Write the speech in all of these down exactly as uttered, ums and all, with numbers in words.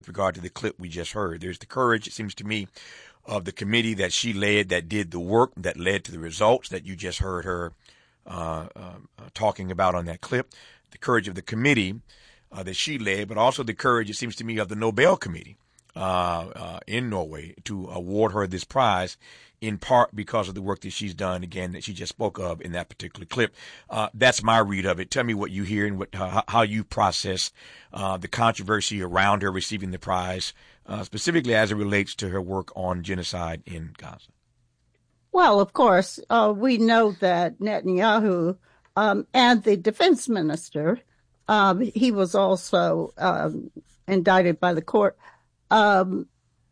regard to the clip we just heard. There's the courage, it seems to me, of the committee that she led, that did the work, that led to the results that you just heard her uh, uh, talking about on that clip. The courage of the committee uh, that she led, but also the courage, it seems to me, of the Nobel Committee uh, uh, in Norway to award her this prize, in part because of the work that she's done, again, that she just spoke of in that particular clip. Uh, that's my read of it. Tell me what you hear and what, uh, how you process uh, the controversy around her receiving the prize, uh, specifically as it relates to her work on genocide in Gaza. Well, of course, uh, we know that Netanyahu um, and the defense minister, um, he was also um, indicted by the court. Um,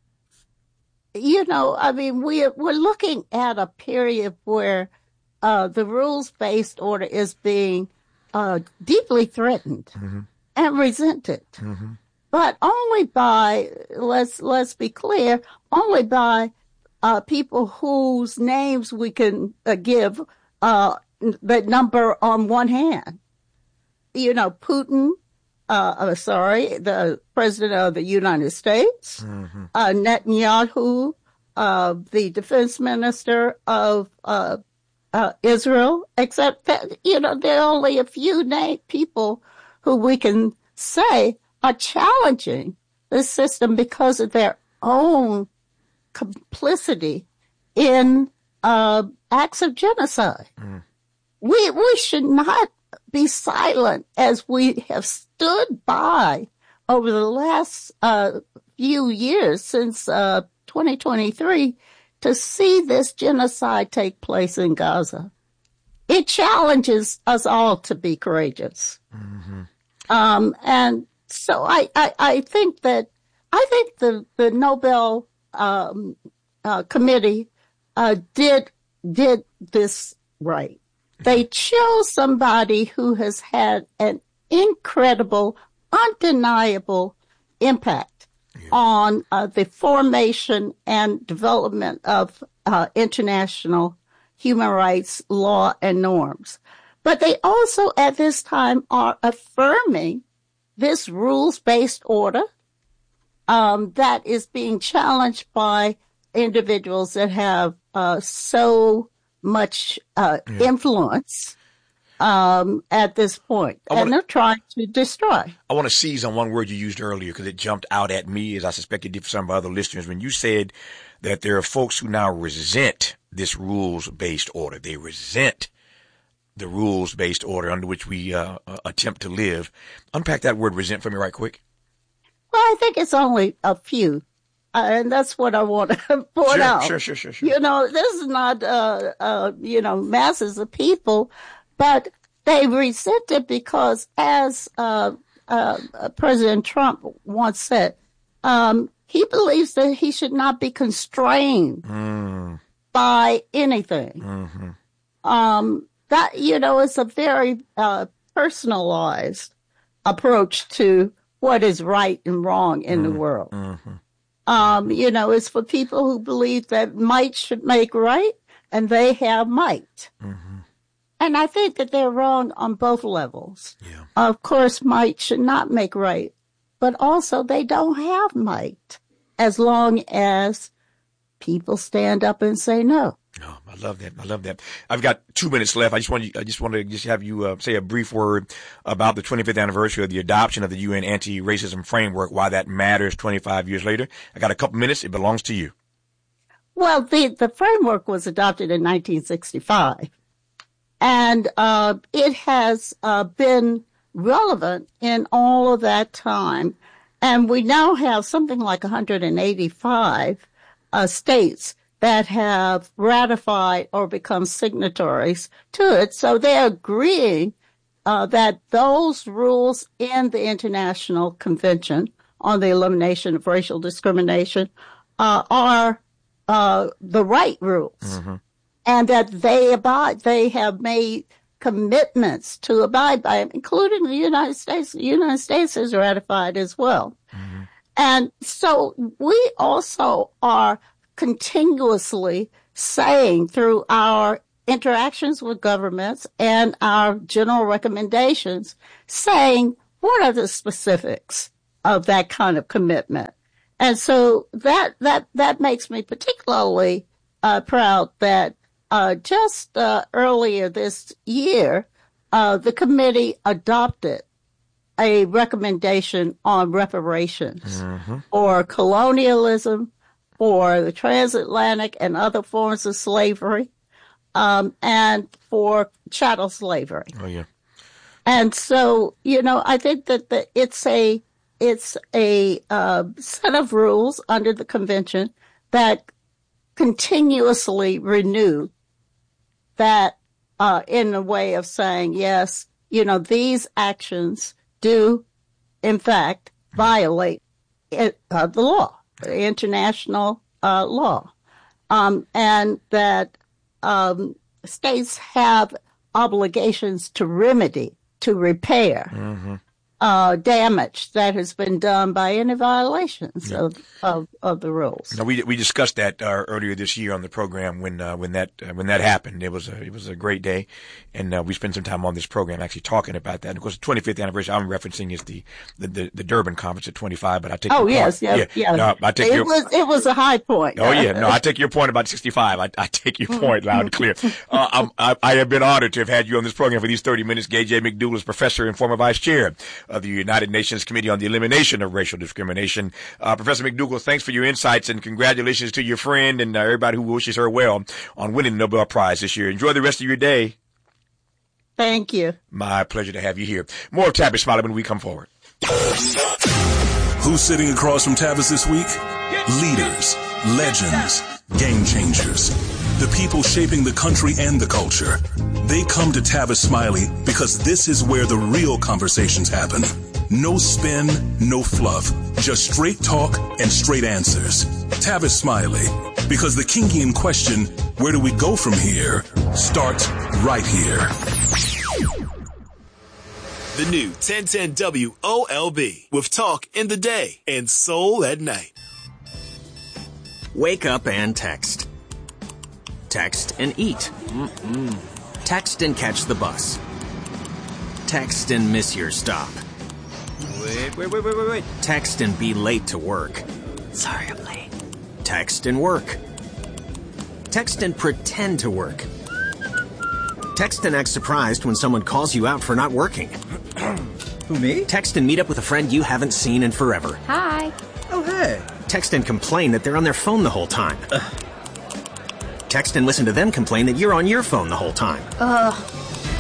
You know, I mean, we're, we're looking at a period where uh, the rules-based order is being uh, deeply threatened mm-hmm. and resented, mm-hmm. but only by, let's let's be clear, only by uh, people whose names we can uh, give uh, the number on one hand. You know, Putin, uh, uh, sorry, the president of the United States, mm-hmm. uh, Netanyahu, uh, the defense minister of uh, uh, Israel, except that, you know, there are only a few named people who we can say are challenging the system because of their own complicity in uh, acts of genocide. Mm. We we should not be silent as we have stood by over the last uh, few years since uh, twenty twenty-three to see this genocide take place in Gaza. It challenges us all to be courageous. Mm-hmm. Um, and so I, I, I think that, I think the, the Nobel um, uh, committee uh, did, did this right. They chose somebody who has had an incredible, undeniable impact yeah. on uh, the formation and development of uh, international human rights law and norms. But they also at this time are affirming this rules-based order um, that is being challenged by individuals that have uh, so much uh, yeah. influence um, at this point. Wanna, and they're trying to destroy. I want to seize on one word you used earlier because it jumped out at me, as I suspect it did for some of our other listeners, when you said that there are folks who now resent this rules-based order. They resent the rules-based order under which we uh, attempt to live. Unpack that word resent for me right quick. Well, I think it's only a few. Uh, and that's what I want to point sure, out. Sure, sure, sure, sure. You know, this is not, uh, uh, you know, masses of people, but they resent it because, as uh, uh, President Trump once said, um, he believes that he should not be constrained mm. by anything. Mm-hmm. Um, that, you know, is a very uh, personalized approach to what is right and wrong in mm. the world. Mm-hmm. Um, you know, it's for people who believe that might should make right, and they have might. Mm-hmm. And I think that they're wrong on both levels. Yeah. Of course, might should not make right, but also they don't have might as long as people stand up and say no. Oh, I love that. I love that. I've got two minutes left. I just want you, I just want to just have you uh, say a brief word about the twenty-fifth anniversary of the adoption of the U N Anti-Racism Framework, why that matters twenty-five years later. I got a couple minutes. It belongs to you. Well, the, the framework was adopted in nineteen sixty-five, and uh, it has uh, been relevant in all of that time. And we now have something like one hundred eighty-five uh, states that have ratified or become signatories to it. So they're agreeing uh, that those rules in the International Convention on the Elimination of Racial Discrimination uh, are uh, the right rules, mm-hmm. and that they abide. They have made commitments to abide by them, including the United States. The United States has ratified as well. Mm-hmm. And so we also are continuously saying through our interactions with governments and our general recommendations, saying what are the specifics of that kind of commitment. And so that, that, that makes me particularly, uh, proud that, uh, just, uh, earlier this year, uh, the committee adopted a recommendation on reparations mm-hmm. for colonialism, for the transatlantic and other forms of slavery, um, and for chattel slavery. Oh, yeah. And so, you know, I think that the, it's a, it's a, uh, set of rules under the convention that continuously renew that, uh, in a way of saying, yes, you know, these actions do, in fact, violate it, uh, the law, the international, uh, law. Um, and that, um, states have obligations to remedy, to repair, mm-hmm. uh, damage that has been done by any violations yeah. of, of, of the rules. Now, we we discussed that uh, earlier this year on the program when uh, when that uh, when that happened. It was a it was a great day, and uh, we spent some time on this program actually talking about that. And of course, the twenty-fifth anniversary I'm referencing is the the, the, the Durban conference at twenty-five. But I take oh your yes, point. yes, yeah, yeah. No, I take it your, was it was a high point. Oh yeah, no, I take your point about sixty-five. I, I take your point loud and clear. Uh, I'm, I, I have been honored to have had you on this program for these thirty minutes. Gay J. McDougal is professor and former vice chair of the United Nations Committee on the Elimination of Racial Discrimination. Uh, Professor McDougal, thanks for your insights and congratulations to your friend and uh, everybody who wishes her well on winning the Nobel Prize this year. Enjoy the rest of your day. Thank you. My pleasure to have you here. More of Tavis Smiley when we come forward. Who's sitting across from Tavis this week? Leaders, legends, game changers. The people shaping the country and the culture. They come to Tavis Smiley because this is where the real conversations happen. No spin, no fluff. Just straight talk and straight answers. Tavis Smiley. Because the Kingian question, where do we go from here, starts right here. The new ten ten W O L B with talk in the day and soul at night. Wake up and text. Text and eat. Mm-mm. Text and catch the bus. Text and miss your stop. Wait, wait, wait, wait, wait, wait. Text and be late to work. Sorry, I'm late. Text and work. Text and pretend to work. Text and act surprised when someone calls you out for not working. Who, me? Text and meet up with a friend you haven't seen in forever. Hi. Oh, hey. Text and complain that they're on their phone the whole time. Ugh. Text and listen to them complain that you're on your phone the whole time. Ugh.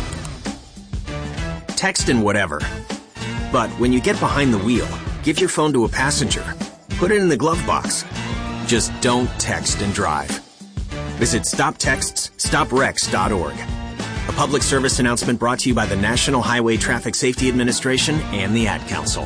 Text and whatever. But when you get behind the wheel, give your phone to a passenger. Put it in the glove box. Just don't text and drive. Visit stop texts stop wrecks dot org. A public service announcement brought to you by the National Highway Traffic Safety Administration and the Ad Council.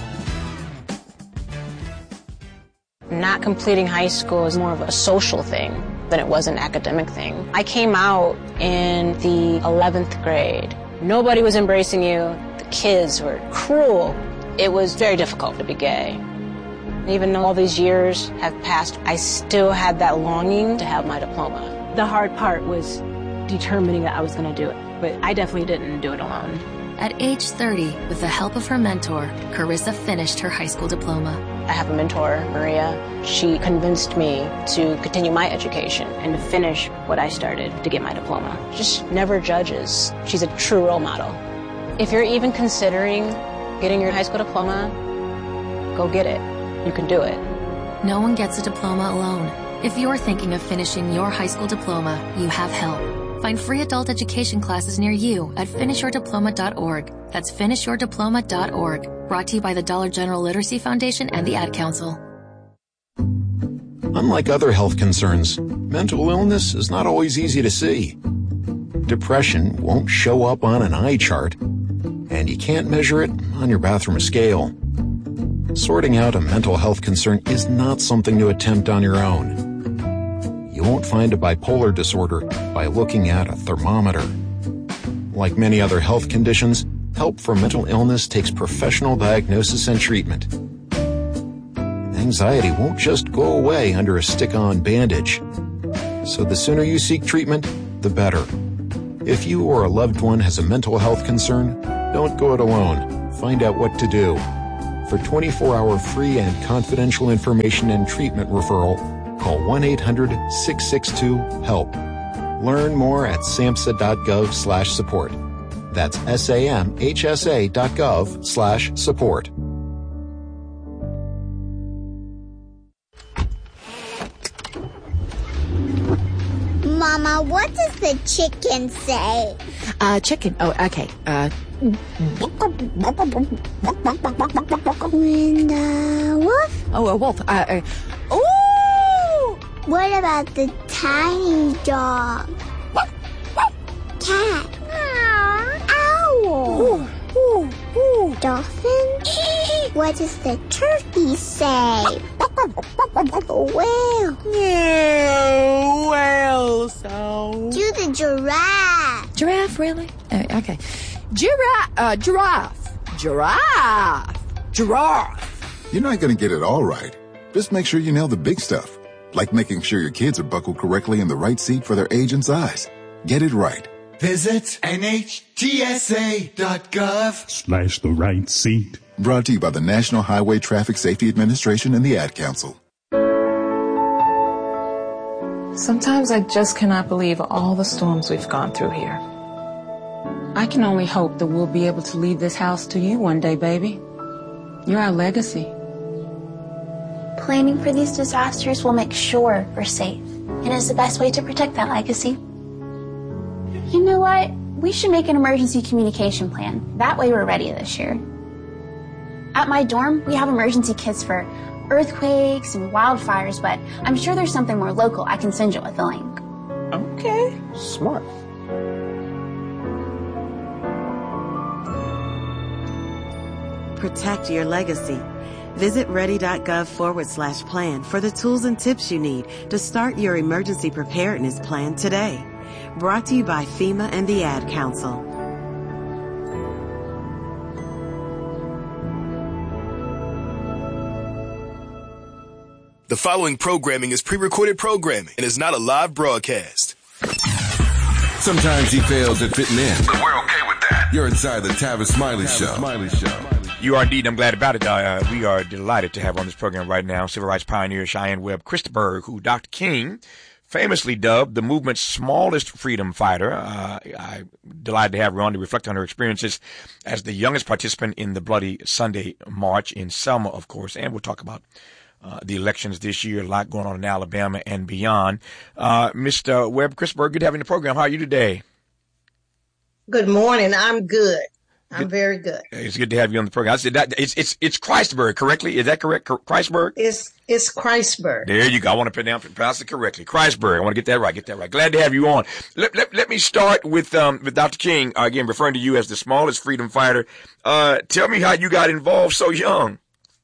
Not completing high school is more of a social thing than it was an academic thing. I came out in the eleventh grade. Nobody was embracing you. The kids were cruel. It was very difficult to be gay. Even though all these years have passed, I still had that longing to have my diploma. The hard part was determining that I was going to do it, but I definitely didn't do it alone. At age thirty, with the help of her mentor, Carissa finished her high school diploma. I have a mentor, Maria. She convinced me to continue my education and to finish what I started to get my diploma. Just never judges. She's a true role model. If you're even considering getting your high school diploma, go get it. You can do it. No one gets a diploma alone. If you're thinking of finishing your high school diploma, you have help. Find free adult education classes near you at finish your diploma dot org. That's finish your diploma dot org. Brought to you by the Dollar General Literacy Foundation and the Ad Council. Unlike other health concerns, mental illness is not always easy to see. Depression won't show up on an eye chart, and you can't measure it on your bathroom scale. Sorting out a mental health concern is not something to attempt on your own. You won't find a bipolar disorder by looking at a thermometer. Like many other health conditions, help for mental illness takes professional diagnosis and treatment. Anxiety won't just go away under a stick-on bandage. So the sooner you seek treatment, the better. If you or a loved one has a mental health concern, don't go it alone. Find out what to do. For twenty-four hour free and confidential information and treatment referral, call one eight hundred six six two HELP. Learn more at samhsa.gov slash support. That's S-A-M-H-S-A dot gov slash support. Mama, what does the chicken say? Uh, chicken. Oh, okay. Uh. And the wolf? Oh, a wolf. Uh, uh. Ooh! What about the tiny dog? Cat? Owl? Ooh, ooh, ooh. Dolphin? What does the turkey say? Whale? Yeah, whale sound. Do the giraffe. Giraffe, really? Uh, okay. Giraffe. Uh, giraffe. Giraffe. Giraffe. You're not going to get it all right. Just make sure you nail the big stuff, like making sure your kids are buckled correctly in the right seat for their age and size. Get it right. Visit N H T S A dot gov slash the right seat. Brought to you by the National Highway Traffic Safety Administration and the Ad Council. Sometimes I just cannot believe all the storms we've gone through here. I can only hope that we'll be able to leave this house to you one day, baby. You're our legacy. Planning for these disasters will make sure we're safe, and is the best way to protect that legacy. You know what? We should make an emergency communication plan. That way we're ready this year. At my dorm, we have emergency kits for earthquakes and wildfires, but I'm sure there's something more local I can send you with a link. Okay. Smart. Protect your legacy. Visit ready.gov forward slash plan for the tools and tips you need to start your emergency preparedness plan today. Brought to you by FEMA and the Ad Council. The following programming is pre-recorded programming and is not a live broadcast. Sometimes he fails at fitting in, but we're okay with that. You're inside the Tavis Smiley Show. Smiley Show. You are indeed. I'm glad about it. Uh, we are delighted to have on this program right now civil rights pioneer Cheyenne Webb Christberg, who Doctor King famously dubbed the movement's smallest freedom fighter. Uh, I'm delighted to have her on to reflect on her experiences as the youngest participant in the Bloody Sunday March in Selma, of course, and we'll talk about Uh, the elections this year, a lot going on in Alabama and beyond. Uh, Mister Webb Christberg, good to have you in the program. How are you today? Good morning. I'm good. I'm good. Very good. It's good to have you on the program. I said that it's it's it's Christberg, correctly? Is that correct? Christberg? It's it's Christberg. There you go. I want to pronounce, pronounce it correctly. Christberg. I want to get that right. Get that right. Glad to have you on. Let let, let me start with um with Doctor King uh, again, referring to you as the smallest freedom fighter. Uh, tell me how you got involved so young.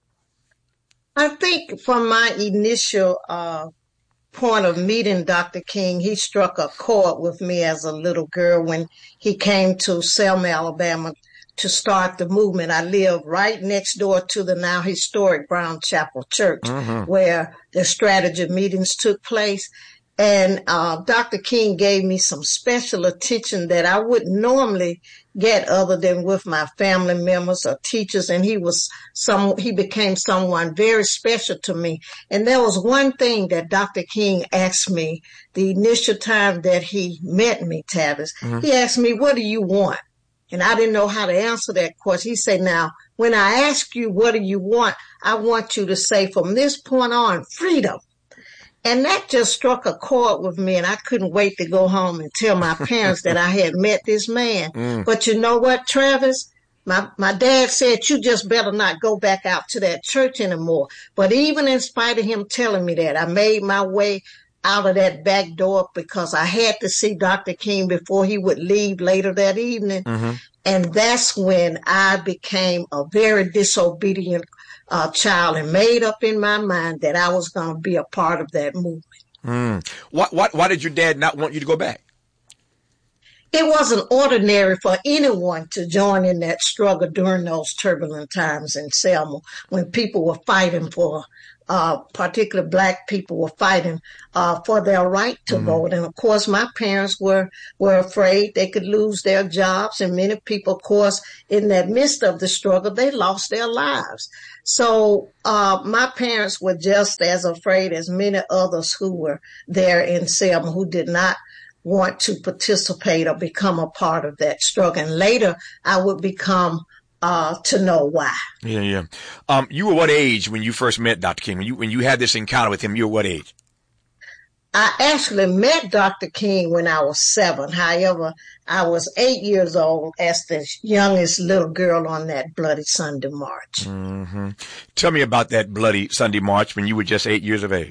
I think from my initial uh, point of meeting Doctor King, he struck a chord with me as a little girl when he came to Selma, Alabama to start the movement. I lived right next door to the now historic Brown Chapel Church, mm-hmm. where the strategy meetings took place. And uh, Doctor King gave me some special attention that I wouldn't normally get other than with my family members or teachers. And he was some, he became someone very special to me. And there was one thing that Doctor King asked me the initial time that he met me, Tavis. Mm-hmm. He asked me, what do you want? And I didn't know how to answer that question. He said, now, when I ask you, what do you want? I want you to say from this point on, freedom. And that just struck a chord with me, and I couldn't wait to go home and tell my parents that I had met this man. Mm. But you know what, Travis? My my dad said, you just better not go back out to that church anymore. But even in spite of him telling me that, I made my way out of that back door because I had to see Doctor King before he would leave later that evening. Mm-hmm. And that's when I became a very disobedient uh, child and made up in my mind that I was going to be a part of that movement. Mm. Why, why, why did your dad not want you to go back? It wasn't ordinary for anyone to join in that struggle during those turbulent times in Selma when people were fighting for uh, particularly black people were fighting uh, for their right to mm-hmm. vote. And of course, my parents were, were afraid they could lose their jobs. And many people, of course, in the midst of the struggle, they lost their lives. So uh, my parents were just as afraid as many others who were there in Selma who did not want to participate or become a part of that struggle. And later, I would become Uh, to know why. Yeah, yeah. Um, you were what age when you first met Doctor King? When you when you had this encounter with him, you were what age? I actually met Doctor King when I was seven. However, I was eight years old as the youngest little girl on that Bloody Sunday March. Mm-hmm. Tell me about that Bloody Sunday March when you were just eight years of age.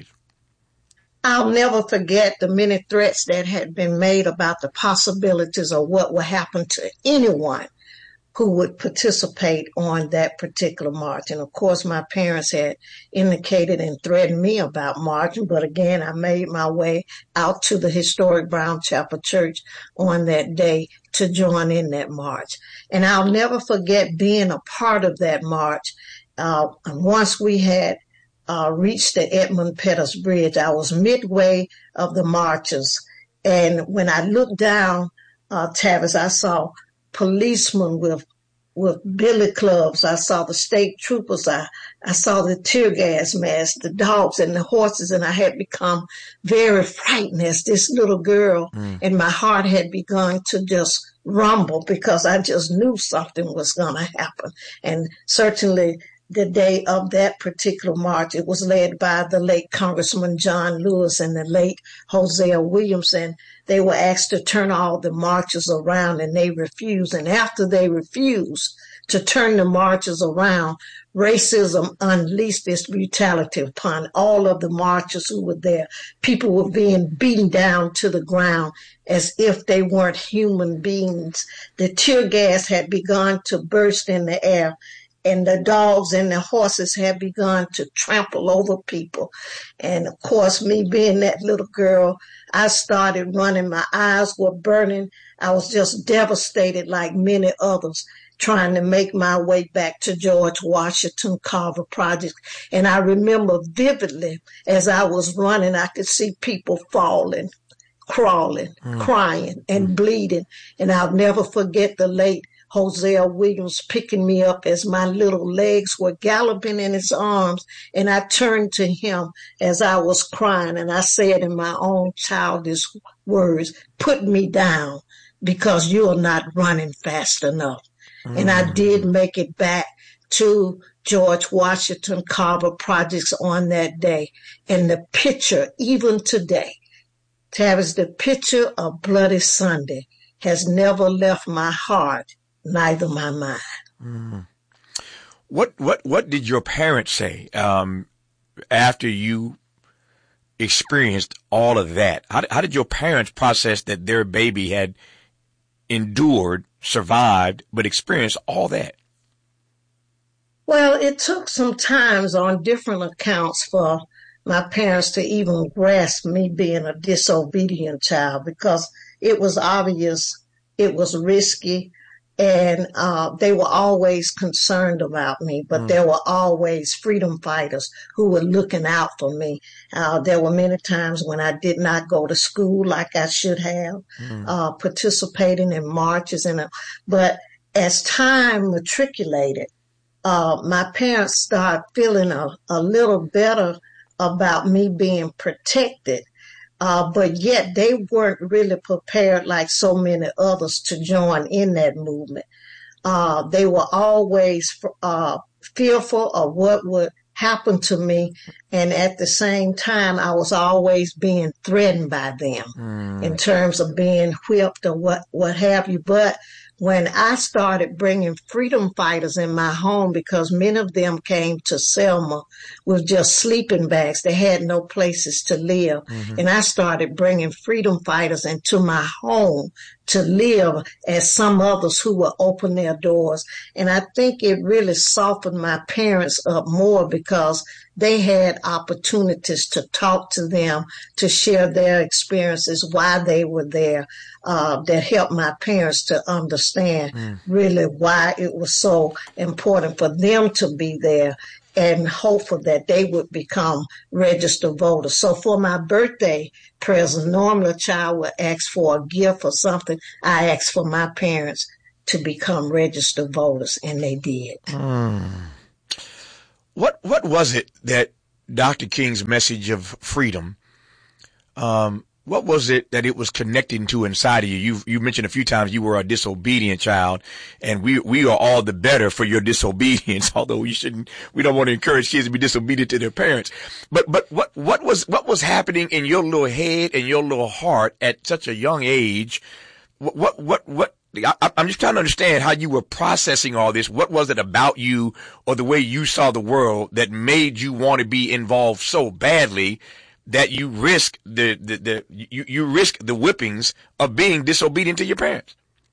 I'll never forget the many threats that had been made about the possibilities of what would happen to anyone who would participate on that particular march. And of course, my parents had indicated and threatened me about marching. But again, I made my way out to the historic Brown Chapel Church on that day to join in that march. And I'll never forget being a part of that march. Uh, once we had uh, reached the Edmund Pettus Bridge, I was midway of the marches. And when I looked down, uh, Tavis, I saw policemen with with billy clubs. I saw the state troopers. I, I saw the tear gas masks, the dogs and the horses, and I had become very frightened as this little girl, mm. and my heart had begun to just rumble because I just knew something was going to happen. And certainly the day of that particular march, it was led by the late Congressman John Lewis and the late Hosea Williamson. They were asked to turn all the marches around, and they refused. And after they refused to turn the marches around, racism unleashed its brutality upon all of the marchers who were there. People were being beaten down to the ground as if they weren't human beings. The tear gas had begun to burst in the air, and the dogs and the horses had begun to trample over people. And of course, me being that little girl, I started running. My eyes were burning. I was just devastated like many others, trying to make my way back to George Washington Carver Project. And I remember vividly as I was running, I could see people falling, crawling, mm. crying, and mm. bleeding. And I'll never forget the late Hosea Williams picking me up as my little legs were galloping in his arms. And I turned to him as I was crying, and I said in my own childish words, "Put me down because you're not running fast enough." Mm. And I did make it back to George Washington Carver Projects on that day. And the picture, even today, Tavis, the picture of Bloody Sunday has never left my heart, neither my mind. Mm. What what what did your parents say um, after you experienced all of that? How, how did your parents process that their baby had endured, survived, but experienced all that? Well, it took some times on different accounts for my parents to even grasp me being a disobedient child, because it was obvious, it was risky, and uh, they were always concerned about me, but mm. there were always freedom fighters who were looking out for me. Uh, there were many times when I did not go to school like I should have, mm. uh, participating in marches, and uh, but as time matriculated, uh, my parents started feeling a, a little better about me being protected. Uh, but yet they weren't really prepared like so many others to join in that movement. Uh, they were always uh, fearful of what would happen to me. And at the same time, I was always being threatened by them mm. in terms of being whipped or what, what have you. But when I started bringing freedom fighters in my home, because many of them came to Selma with just sleeping bags, they had no places to live. Mm-hmm. And I started bringing freedom fighters into my home to live as some others who would open their doors. And I think it really softened my parents up more, because they had opportunities to talk to them, to share their experiences, why they were there, uh, that helped my parents to understand mm. really why it was so important for them to be there. and hopeful that they would become registered voters. So for my birthday present, normally a child would ask for a gift or something. I asked for my parents to become registered voters, and they did. Mm. What what was it that Doctor King's message of freedom, um, what was it that it was connecting to inside of you? You you mentioned a few times you were a disobedient child, and we we are all the better for your disobedience. Although you shouldn't, we don't want to encourage kids to be disobedient to their parents. But but what what was what was happening in your little head and your little heart at such a young age? What what what what? I, I'm just trying to understand how you were processing all this. What was it about you or the way you saw the world that made you want to be involved so badly that you risk the, the, the you, you risk the whippings of being disobedient to your parents?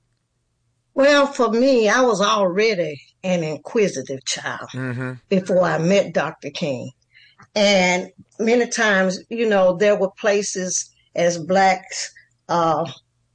Well, for me, I was already an inquisitive child mm-hmm. before I met Doctor King. And many times, you know, there were places as blacks, uh,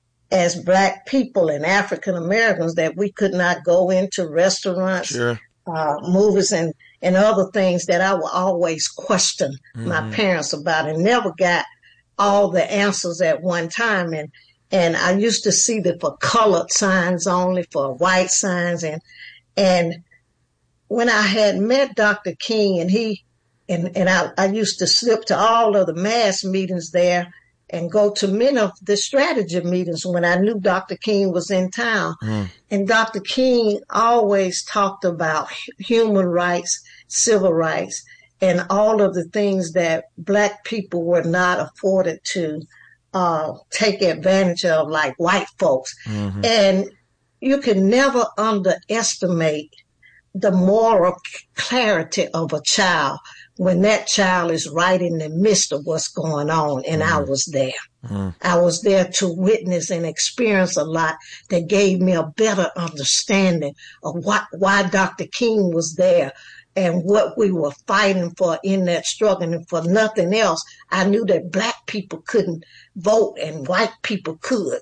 as black people and African Americans that we could not go into restaurants, sure. uh, movies and, and other things that I would always question mm-hmm. my parents about and never got all the answers at one time. And, and I used to see that for colored signs only, for white signs. And, and when I had met Doctor King and he, and, and I, I used to slip to all of the mass meetings there and go to many of the strategy meetings when I knew Doctor King was in town. Mm. And Doctor King always talked about human rights, civil rights, and all of the things that black people were not afforded to uh, take advantage of, like white folks. Mm-hmm. And you can never underestimate the moral clarity of a child when that child is right in the midst of what's going on. And mm. I was there. Mm. I was there to witness and experience a lot that gave me a better understanding of what, why Doctor King was there and what we were fighting for in that struggle. And for nothing else, I knew that black people couldn't vote and white people could.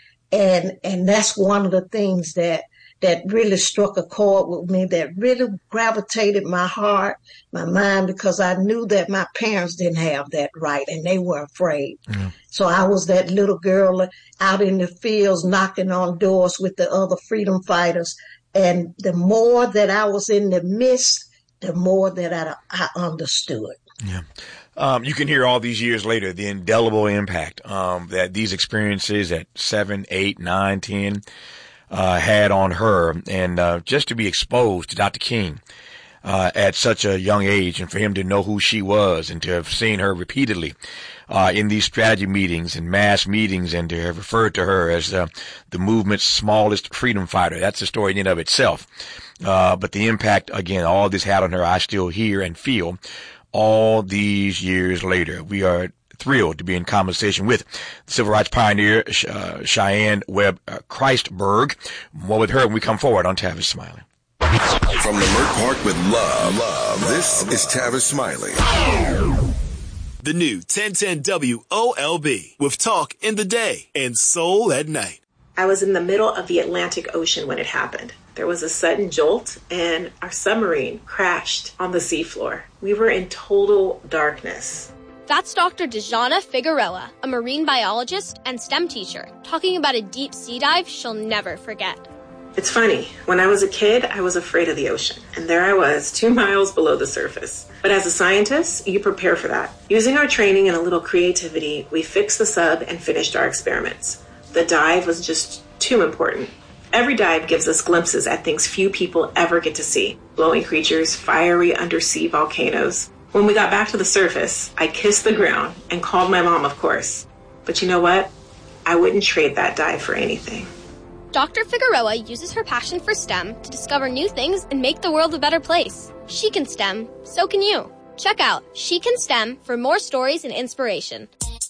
And, and that's one of the things that that really struck a chord with me, that really gravitated my heart, my mind, because I knew that my parents didn't have that right and they were afraid. Mm-hmm. So I was that little girl out in the fields knocking on doors with the other freedom fighters. And the more that I was in the midst, the more that I, I understood. Yeah. Um, you can hear all these years later the indelible impact um, that these experiences at seven, eight, nine, ten, Uh, had on her, and uh, just to be exposed to Doctor King uh, at such a young age, and for him to know who she was, and to have seen her repeatedly uh, in these strategy meetings and mass meetings, and to have referred to her as uh, the movement's smallest freedom fighter. That's a story in and of itself. Uh, but the impact, again, all this had on her, I still hear and feel all these years later. We are thrilled to be in conversation with civil rights pioneer uh, Cheyenne Webb uh, Christberg. More with her when we come forward on Tavis Smiley. From Leimert Park with love, love. This is Tavis Smiley. The new ten ten W O L B with talk in the day and soul at night. I was in the middle of the Atlantic Ocean when it happened. There was a sudden jolt and our submarine crashed on the seafloor. We were in total darkness. That's Doctor Dejana Figueroa, a marine biologist and STEM teacher, talking about a deep sea dive she'll never forget. It's funny. When I was a kid, I was afraid of the ocean. And there I was, two miles below the surface. But as a scientist, you prepare for that. Using our training and a little creativity, we fixed the sub and finished our experiments. The dive was just too important. Every dive gives us glimpses at things few people ever get to see. Glowing creatures, fiery undersea volcanoes. When we got back to the surface, I kissed the ground and called my mom, of course. But you know what? I wouldn't trade that dive for anything. Doctor Figueroa uses her passion for STEM to discover new things and make the world a better place. She can STEM, so can you. Check out She Can STEM for more stories and inspiration.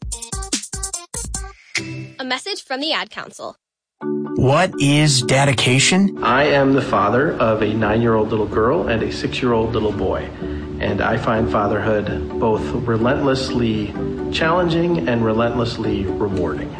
A message from the Ad Council. What is dedication? I am the father of a nine-year-old little girl and a six-year-old little boy. And I find fatherhood both relentlessly challenging and relentlessly rewarding.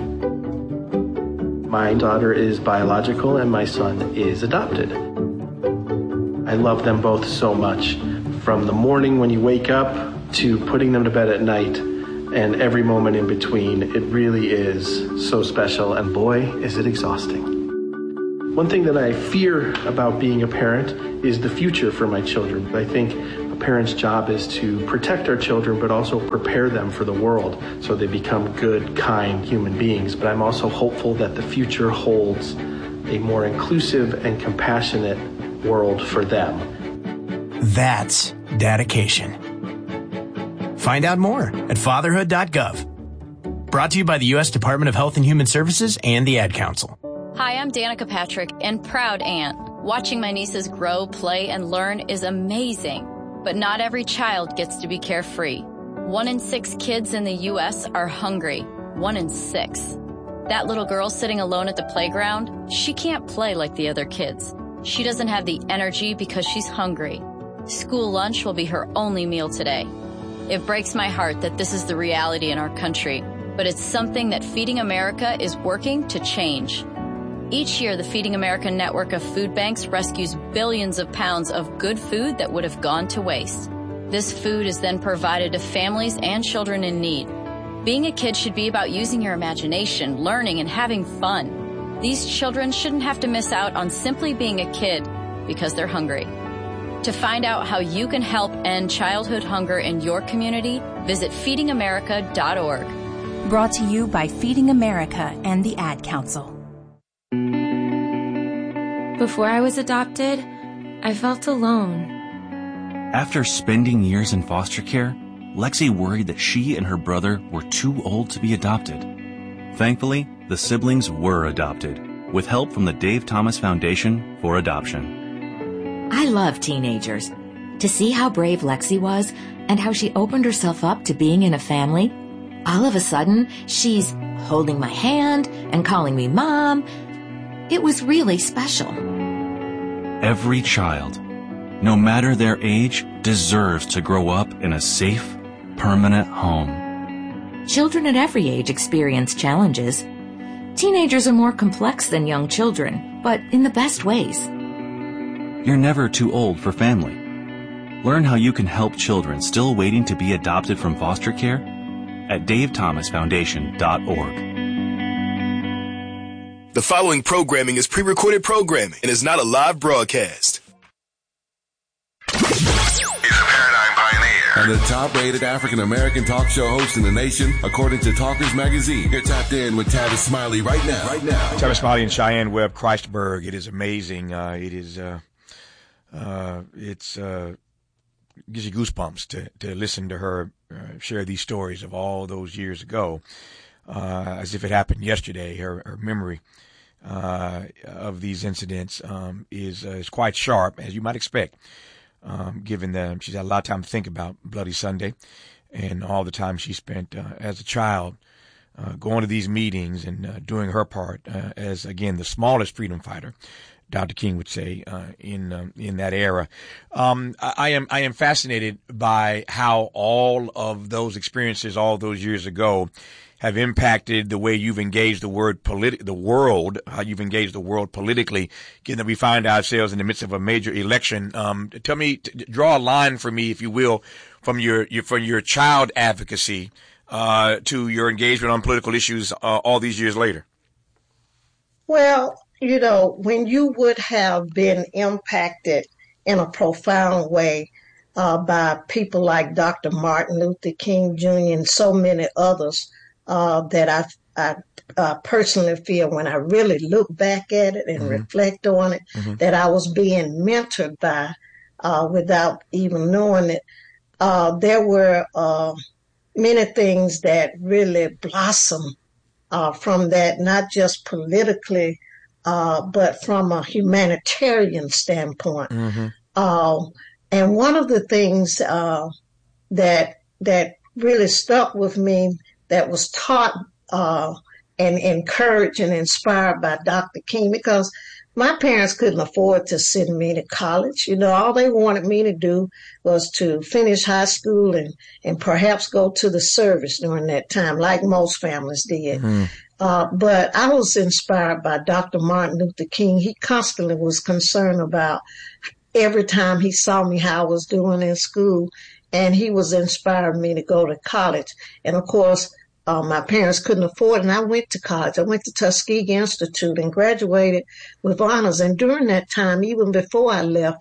My daughter is biological and my son is adopted. I love them both so much from the morning when you wake up to putting them to bed at night and every moment in between. It really is so special, and boy, is it exhausting. One thing that I fear about being a parent is the future for my children. I think a parent's job is to protect our children, but also prepare them for the world so they become good, kind human beings. But I'm also hopeful that the future holds a more inclusive and compassionate world for them. That's dedication. Find out more at fatherhood dot gov. Brought to you by the U S Department of Health and Human Services and the Ad Council. Hi, I'm Danica Patrick, and proud aunt. Watching my nieces grow, play, and learn is amazing. But not every child gets to be carefree. One in six kids in the U S are hungry. One in six. That little girl sitting alone at the playground, she can't play like the other kids. She doesn't have the energy because she's hungry. School lunch will be her only meal today. It breaks my heart that this is the reality in our country, but it's something that Feeding America is working to change. Each year, the Feeding America network of food banks rescues billions of pounds of good food that would have gone to waste. This food is then provided to families and children in need. Being a kid should be about using your imagination, learning, and having fun. These children shouldn't have to miss out on simply being a kid because they're hungry. To find out how you can help end childhood hunger in your community, visit feeding america dot org. Brought to you by Feeding America and the Ad Council. Before I was adopted, I felt alone. After spending years in foster care, Lexi worried that she and her brother were too old to be adopted. Thankfully, the siblings were adopted, with help from the Dave Thomas Foundation for Adoption. I love teenagers. To see how brave Lexi was and how she opened herself up to being in a family, all of a sudden, she's holding my hand and calling me Mom. It was really special. Every child, no matter their age, deserves to grow up in a safe, permanent home. Children at every age experience challenges. Teenagers are more complex than young children, but in the best ways. You're never too old for family. Learn how you can help children still waiting to be adopted from foster care at dave thomas foundation dot org. The following programming is pre-recorded programming and is not a live broadcast. And the top-rated African-American talk show host in the nation, according to Talkers Magazine. You're tapped in with Tavis Smiley right now. Right now. Tavis Smiley and Cheyenne Webb Christberg. It is amazing. Uh, it is, uh, uh, it's, uh, gives you goosebumps to, to listen to her uh, share these stories of all those years ago, uh, as if it happened yesterday. Her, her memory uh, of these incidents um, is uh, is quite sharp, as you might expect. Um, given that she's had a lot of time to think about Bloody Sunday and all the time she spent uh, as a child uh, going to these meetings and uh, doing her part uh, as, again, the smallest freedom fighter, Doctor King would say, uh, in um, in that era. Um, I, I am I am fascinated by how all of those experiences all those years ago have impacted the way you've engaged the word politi- the world, how you've engaged the world politically, given that we find ourselves in the midst of a major election. Um, tell me, t- draw a line for me, if you will, from your, your from your child advocacy uh, to your engagement on political issues uh, all these years later. Well, you know, when you would have been impacted in a profound way uh, by people like Doctor Martin Luther King Junior and so many others, Uh, that I, I uh, personally feel when I really look back at it and mm-hmm. reflect on it, mm-hmm. that I was being mentored by uh, without even knowing it. Uh, there were uh, many things that really blossomed uh, from that, not just politically, uh, but from a humanitarian standpoint. Mm-hmm. Uh, and one of the things uh, that that really stuck with me, that was taught uh, and encouraged and inspired by Doctor King, because my parents couldn't afford to send me to college. You know, all they wanted me to do was to finish high school and, and perhaps go to the service during that time, like most families did. Mm-hmm. Uh, but I was inspired by Doctor Martin Luther King. He constantly was concerned about every time he saw me how I was doing in school, and he was inspiring me to go to college. And of course, uh, my parents couldn't afford it, and I went to college. I went to Tuskegee Institute and graduated with honors. And during that time, even before I left,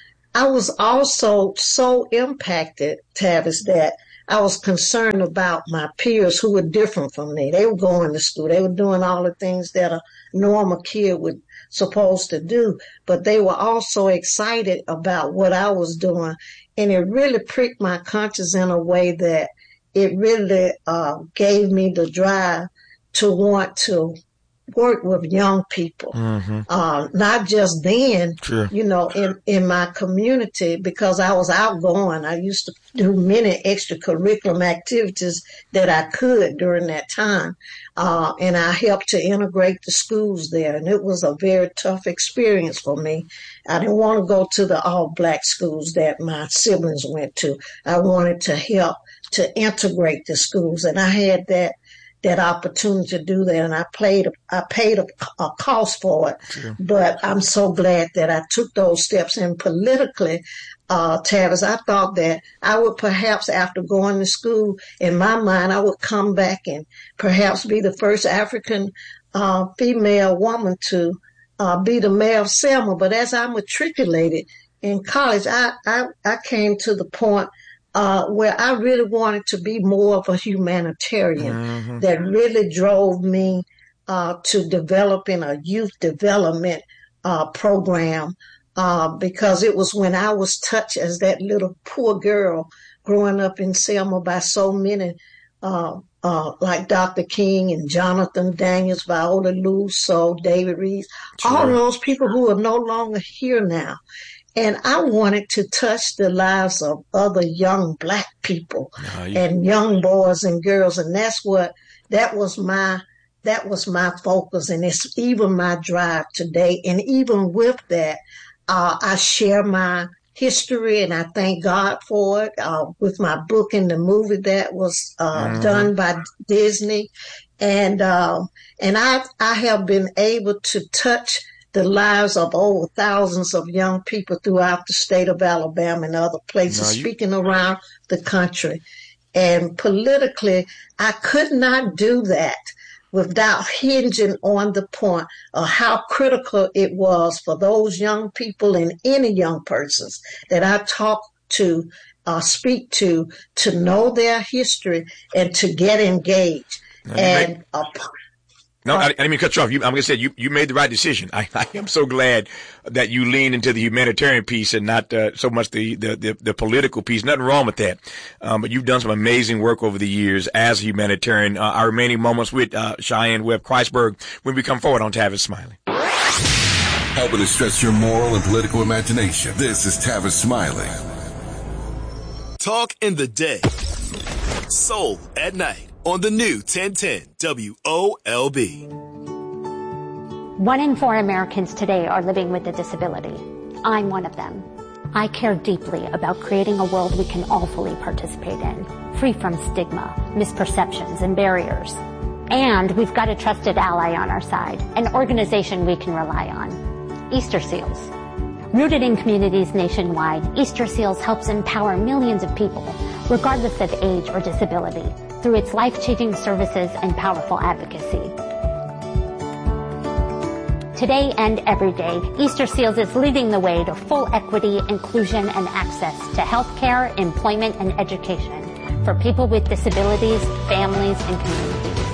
I was also so impacted, Tavis, that I was concerned about my peers who were different from me. They were going to school. They were doing all the things that a normal kid would supposed to do, but they were also excited about what I was doing. And it really pricked my conscience in a way that it really uh, gave me the drive to want to work with young people, mm-hmm. uh, not just then, sure. you know, in, in my community, because I was outgoing. I used to do many extracurricular activities that I could during that time. Uh, and I helped to integrate the schools there. And it was a very tough experience for me. I didn't want to go to the all black schools that my siblings went to. I wanted to help to integrate the schools. And I had that that opportunity to do that, and I paid I paid a, a cost for it. Sure. But I'm so glad that I took those steps. And politically, uh, Tavis, I thought that I would perhaps, after going to school, in my mind, I would come back and perhaps be the first African uh, female woman to uh, be the mayor of Selma. But as I matriculated in college, I, I, I came to the point Uh, where I really wanted to be more of a humanitarian, mm-hmm. that really drove me uh, to developing a youth development uh, program, uh, because it was when I was touched as that little poor girl growing up in Selma by so many, uh, uh, like Doctor King and Jonathan Daniels, Viola Luso, David Reeves, sure. all those people who are no longer here now. And I wanted to touch the lives of other young black people oh, yeah. and young boys and girls. And that's what, that was my, that was my focus. And it's even my drive today. And even with that, uh, I share my history, and I thank God for it, uh, with my book and the movie that was, uh, mm-hmm. done by Disney. And, uh, and I, I have been able to touch the lives of over thousands of young people throughout the state of Alabama and other places, no, you... speaking around the country. And politically, I could not do that without hinging on the point of how critical it was for those young people and any young persons that I talk to, uh, speak to, to know their history and to get engaged. No, and make... uh, No, I, I didn't mean to cut you off. You, I'm going to say you, you made the right decision. I, I am so glad that you lean into the humanitarian piece and not uh, so much the, the, the, the political piece. Nothing wrong with that. Um, but you've done some amazing work over the years as a humanitarian. Uh, our remaining moments with uh, Cheyenne Webb Christberg when we come forward on Tavis Smiley. Helping to stretch your moral and political imagination. This is Tavis Smiley. Talk in the day. Soul at night. On the new ten ten W O L B. One in four Americans today are living with a disability. I'm one of them. I care deeply about creating a world we can all fully participate in, free from stigma, misperceptions, and barriers. And we've got a trusted ally on our side, an organization we can rely on, Easter Seals. Rooted in communities nationwide, Easter Seals helps empower millions of people, regardless of age or disability, through its life-changing services and powerful advocacy. Today and every day, Easter Seals is leading the way to full equity, inclusion, and access to healthcare, employment, and education for people with disabilities, families, and communities.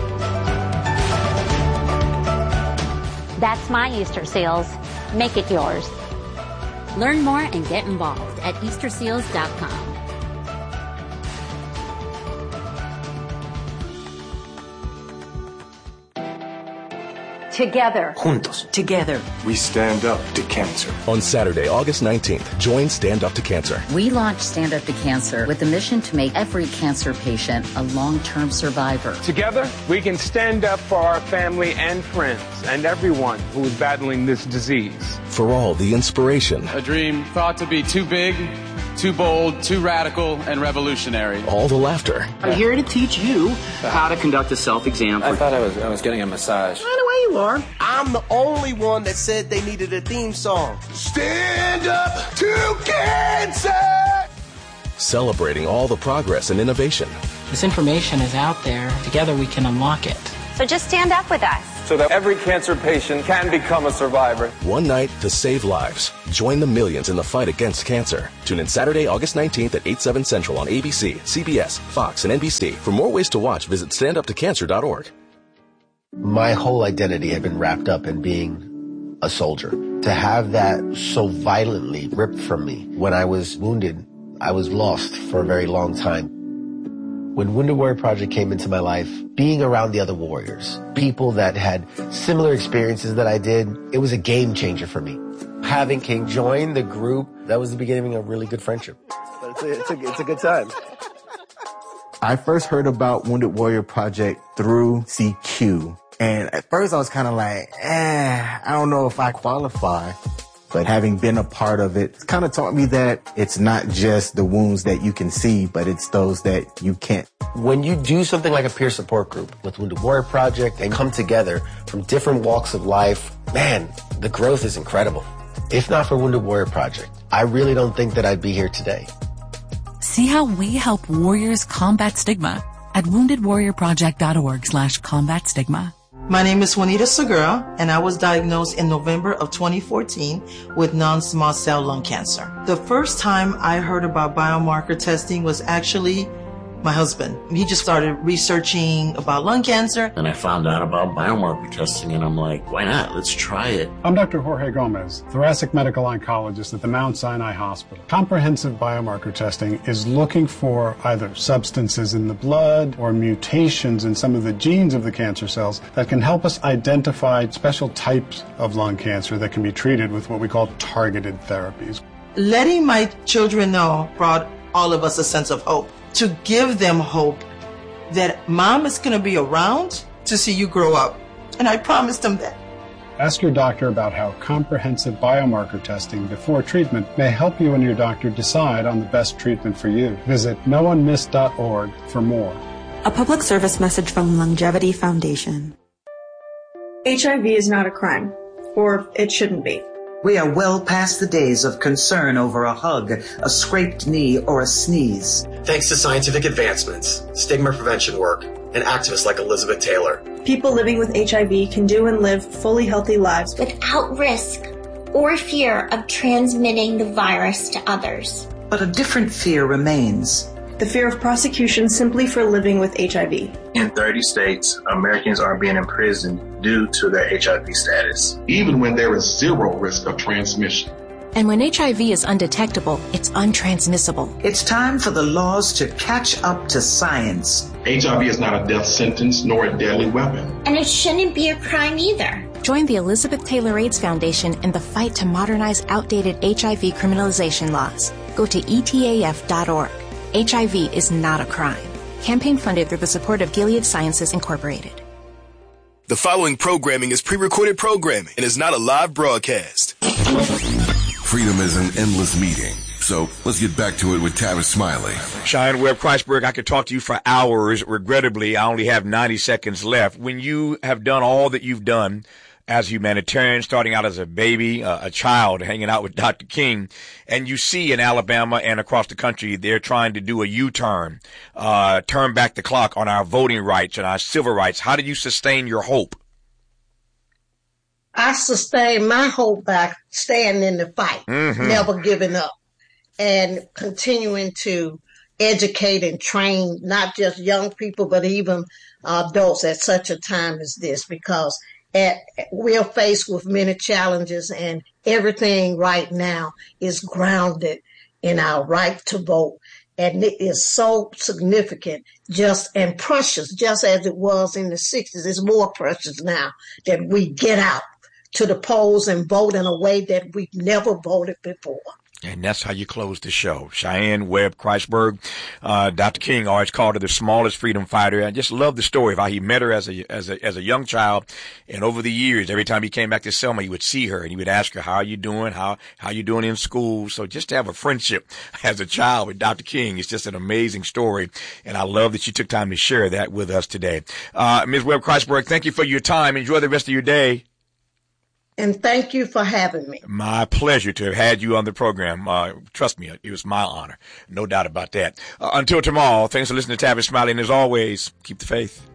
That's my Easter Seals. Make it yours. Learn more and get involved at Easter Seals dot com. Together. Juntos. Together. We stand up to cancer. On Saturday, August nineteenth, join Stand Up to Cancer. We launched Stand Up to Cancer with the mission to make every cancer patient a long-term survivor. Together, we can stand up for our family and friends and everyone who is battling this disease. For all the inspiration. A dream thought to be too big, too bold, too radical, and revolutionary. All the laughter. I'm here to teach you how to conduct a self-exam. I thought I was I was getting a massage. By the way you are. I'm the only one that said they needed a theme song. Stand up to cancer! Celebrating all the progress and innovation. This information is out there. Together we can unlock it. So just stand up with us. So that every cancer patient can become a survivor. One night to save lives. Join the millions in the fight against cancer. Tune in Saturday, August nineteenth at eight, seven Central on A B C, C B S, Fox, and N B C. For more ways to watch, visit stand up to cancer dot org. My whole identity had been wrapped up in being a soldier. To have that so violently ripped from me when I was wounded, I was lost for a very long time. When Wounded Warrior Project came into my life, being around the other warriors, people that had similar experiences that I did, it was a game changer for me. Having King join the group, that was the beginning of a really good friendship. But it's a, it's a, it's a good time. I first heard about Wounded Warrior Project through C Q. And at first I was kind of like, eh, I don't know if I qualify. But having been a part of it, it's kind of taught me that it's not just the wounds that you can see, but it's those that you can't. When you do something like a peer support group with Wounded Warrior Project and come together from different walks of life, man, the growth is incredible. If not for Wounded Warrior Project, I really don't think that I'd be here today. See how we help warriors combat stigma at wounded warrior project dot org slash combat stigma. My name is Juanita Segura, and I was diagnosed in November of twenty fourteen with non-small cell lung cancer. The first time I heard about biomarker testing was actually my husband. He just started researching about lung cancer. And I found out about biomarker testing, and I'm like, why not? Let's try it. I'm Doctor Jorge Gomez, thoracic medical oncologist at the Mount Sinai Hospital. Comprehensive biomarker testing is looking for either substances in the blood or mutations in some of the genes of the cancer cells that can help us identify special types of lung cancer that can be treated with what we call targeted therapies. Letting my children know brought all of us a sense of hope. To give them hope that mom is going to be around to see you grow up. And I promised them that. Ask your doctor about how comprehensive biomarker testing before treatment may help you and your doctor decide on the best treatment for you. Visit no one missed dot org for more. A public service message from Longevity Foundation. H I V is not a crime, or it shouldn't be. We are well past the days of concern over a hug, a scraped knee, or a sneeze. Thanks to scientific advancements, stigma prevention work, and activists like Elizabeth Taylor. People living with H I V can do and live fully healthy lives without risk or fear of transmitting the virus to others. But a different fear remains. The fear of prosecution simply for living with H I V. In thirty states, Americans are being imprisoned due to their H I V status. Even when there is zero risk of transmission. And when H I V is undetectable, it's untransmissible. It's time for the laws to catch up to science. H I V is not a death sentence nor a deadly weapon. And it shouldn't be a crime either. Join the Elizabeth Taylor AIDS Foundation in the fight to modernize outdated H I V criminalization laws. Go to E T A F dot org. H I V is not a crime. Campaign funded through the support of Gilead Sciences Incorporated. The following programming is pre-recorded programming and is not a live broadcast. Freedom is an endless meeting. So let's get back to it with Tavis Smiley. Cheyenne Webb Christberg, I could talk to you for hours. Regrettably, I only have ninety seconds left. When you have done all that you've done as a humanitarian, starting out as a baby, uh, a child, hanging out with Doctor King, and you see in Alabama and across the country, they're trying to do a U-turn, uh, turn back the clock on our voting rights and our civil rights. How do you sustain your hope? I sustain my hope by staying in the fight, mm-hmm. never giving up, and continuing to educate and train not just young people, but even uh, adults at such a time as this, because at, we're faced with many challenges, and everything right now is grounded in our right to vote. And it is so significant, just and precious, just as it was in the sixties. It's more precious now that we get out to the polls and vote in a way that we've never voted before. And that's how you close the show. Cheyenne Webb Christberg, uh, Doctor King always called her the smallest freedom fighter. I just love the story of how he met her as a, as a, as a young child. And over the years, every time he came back to Selma, he would see her and he would ask her, how are you doing? How, how you doing in school? So just to have a friendship as a child with Doctor King is just an amazing story. And I love that you took time to share that with us today. Uh, Miz Webb Christberg, thank you for your time. Enjoy the rest of your day. And thank you for having me. My pleasure to have had you on the program. Uh, trust me, it was my honor. No doubt about that. Uh, until tomorrow, thanks for listening to Tavis Smiley. And as always, keep the faith.